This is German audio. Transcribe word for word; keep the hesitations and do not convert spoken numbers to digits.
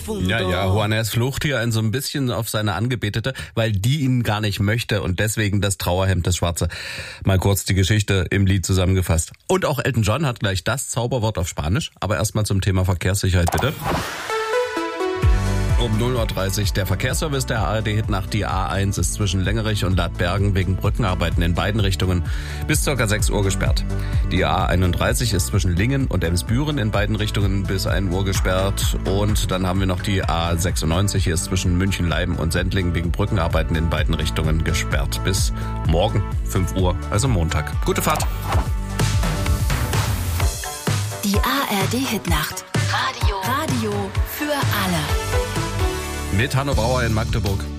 profundo. Ja, ja, Juanes flucht hier ein so ein bisschen auf seine Angebetete, weil die ihn gar nicht möchte und deswegen das Trauerhemd, das Schwarze. Mal kurz die Geschichte im Lied zusammengefasst. Und auch Elton John hat gleich das Zauberwort auf Spanisch, aber erstmal zum Thema Verkehrssicherheit bitte. Um null Uhr dreißig der Verkehrsservice der A R D Hitnacht. Die A eins ist zwischen Längerich und Ladbergen wegen Brückenarbeiten in beiden Richtungen bis ca. sechs Uhr gesperrt. Die A einunddreißig ist zwischen Lingen und Emsbüren in beiden Richtungen bis ein Uhr gesperrt. Und dann haben wir noch die A sechsundneunzig, hier ist zwischen München-Leiben und Sendling wegen Brückenarbeiten in beiden Richtungen gesperrt bis morgen fünf Uhr, also Montag. Gute Fahrt! Die A R D Hitnacht. Radio. Radio für alle. Mit Hanno Brauer in Magdeburg.